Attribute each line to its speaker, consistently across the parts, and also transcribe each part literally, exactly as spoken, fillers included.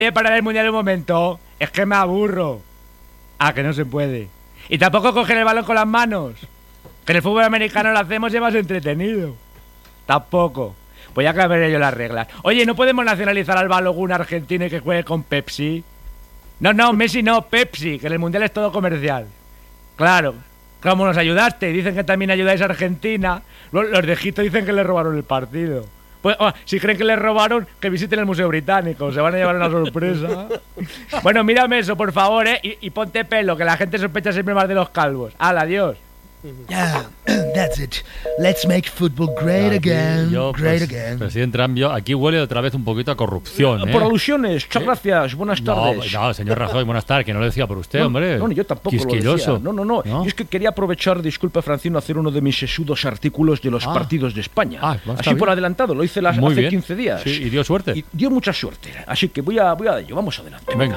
Speaker 1: Voy parar el mundial un momento. Es que me aburro. Ah, que no se puede. Y tampoco coger el balón con las manos. Que en el fútbol americano lo hacemos y es más entretenido. Tampoco. Pues ya cambiaré yo las reglas. Oye, ¿no podemos nacionalizar al Balogun argentino y que juegue con Pepsi? No, no, Messi no, Pepsi, que en el mundial es todo comercial. Claro. ¿Cómo nos ayudaste? Dicen que también ayudáis a Argentina. Los, los de Egipto dicen que le robaron el partido. Pues, oh, si creen que les robaron, que visiten el Museo Británico. Se van a llevar una sorpresa. Bueno, mírame eso, por favor, ¿eh? Y, y ponte pelo, que la gente sospecha siempre más de los calvos. ¡Hala, adiós!
Speaker 2: Yeah, that's it. Let's make football great
Speaker 3: Aquí,
Speaker 2: again,
Speaker 3: yo,
Speaker 2: great
Speaker 3: pues,
Speaker 2: again.
Speaker 3: Presidente Rambio, aquí huele otra vez un poquito a corrupción, ¿eh?
Speaker 1: Por alusiones, muchas gracias, buenas tardes.
Speaker 3: No, no, señor Rajoy, buenas tardes, que no lo decía por usted,
Speaker 1: no,
Speaker 3: hombre.
Speaker 1: No, yo tampoco
Speaker 3: Quisquilloso.
Speaker 1: lo decía. No, no, no,
Speaker 3: ¿No?
Speaker 1: Y es que quería aprovechar, disculpe Francino, hacer uno de mis sesudos artículos de los
Speaker 3: Ah.
Speaker 1: partidos de España.
Speaker 3: Ah, bueno, está
Speaker 1: así por
Speaker 3: bien.
Speaker 1: adelantado, lo hice las,
Speaker 3: Muy
Speaker 1: hace
Speaker 3: bien.
Speaker 1: quince días.
Speaker 3: Sí, y dio suerte.
Speaker 1: Y dio mucha suerte, así que voy a, voy a ello, vamos adelante.
Speaker 3: Venga.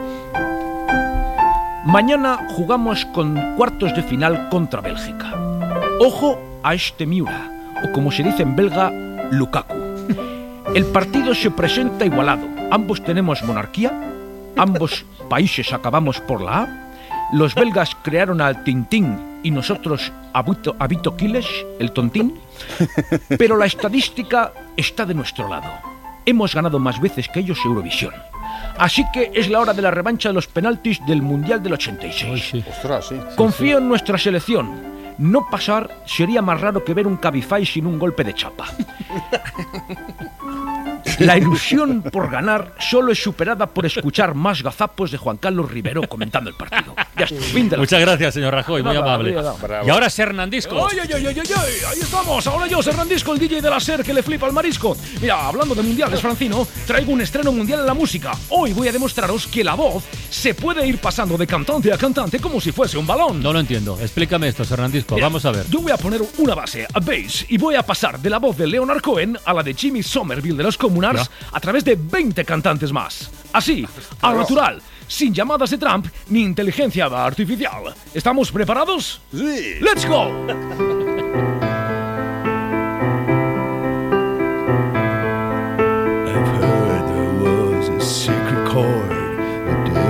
Speaker 1: Mañana jugamos con cuartos de final contra Bélgica. Ojo a este Miura, o como se dice en belga, Lukaku. El partido se presenta igualado. Ambos tenemos monarquía, ambos países acabamos por la A, los belgas crearon al Tintín y nosotros a Vito, a Vito Quiles, el tontín, pero la estadística está de nuestro lado. Hemos ganado más veces que ellos Eurovisión. Así que es la hora de la revancha de los penaltis del Mundial del ochenta y seis.
Speaker 3: Uy, sí.
Speaker 4: Ostras, sí.
Speaker 1: Confío en nuestra selección. No pasar sería más raro que ver un Cabify sin un golpe de chapa. La ilusión por ganar solo es superada por escuchar más gazapos de Juan Carlos Rivero comentando el partido. Ya está, fin de la...
Speaker 3: Muchas gracias, señor Rajoy, muy
Speaker 1: Nada,
Speaker 3: amable.
Speaker 1: nada.
Speaker 4: Bravo.
Speaker 3: Y ahora es Hernandisco.
Speaker 1: ¡Ay, ay, ay, ay, ay, ay! Ahí estamos, ahora yo, Serrandisco, el D J de la SER que le flipa al marisco. Mira, hablando de mundiales, Francino, traigo un estreno mundial en la música. Hoy voy a demostraros que la voz se puede ir pasando de cantante a cantante como si fuese un balón.
Speaker 3: No lo entiendo. Explícame esto, Hernandisco.
Speaker 1: Mira,
Speaker 3: Vamos a ver.
Speaker 1: Yo voy a poner una base, a bass, y voy a pasar de la voz de Leonard Cohen a la de Jimmy Somerville de los Communards a través de veinte cantantes más. Así, al natural, sin llamadas de Trump ni inteligencia artificial. ¿Estamos preparados?
Speaker 4: Sí.
Speaker 1: ¡Let's go!